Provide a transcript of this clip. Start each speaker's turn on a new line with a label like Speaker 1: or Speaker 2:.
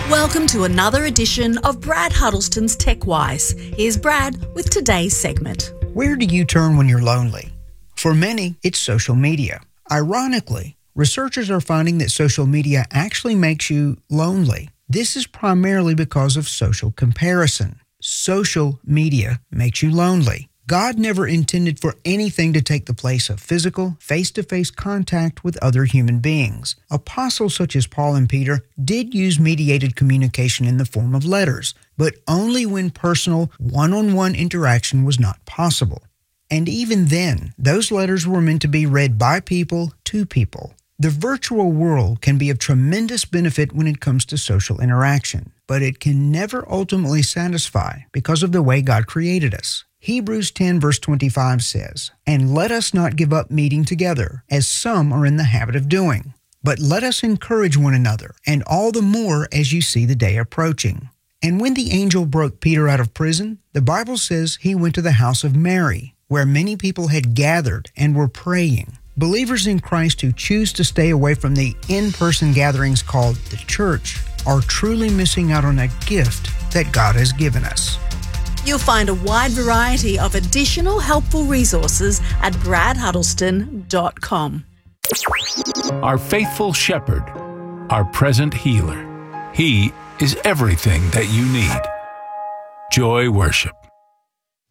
Speaker 1: Welcome to another edition of Brad Huddleston's TechWise. Here's Brad with today's segment.
Speaker 2: Where do you turn when you're lonely? For many, it's social media. Ironically, researchers are finding that social media actually makes you lonely. This is primarily because of social comparison. Social media makes you lonely. God never intended for anything to take the place of physical, face-to-face contact with other human beings. Apostles such as Paul and Peter did use mediated communication in the form of letters, but only when personal, one-on-one interaction was not possible. And even then, those letters were meant to be read by people to people. The virtual world can be of tremendous benefit when it comes to social interaction, but it can never ultimately satisfy because of the way God created us. Hebrews 10 verse 25 says, "And let us not give up meeting together, as some are in the habit of doing, but let us encourage one another, and all the more as you see the day approaching." And when the angel broke Peter out of prison, the Bible says he went to the house of Mary, where many people had gathered and were praying. Believers in Christ who choose to stay away from the in-person gatherings called the church are truly missing out on a gift that God has given us.
Speaker 1: You'll find a wide variety of additional helpful resources at bradhuddleston.com.
Speaker 3: Our faithful shepherd, our present healer. He is everything that you need. Joy Worship.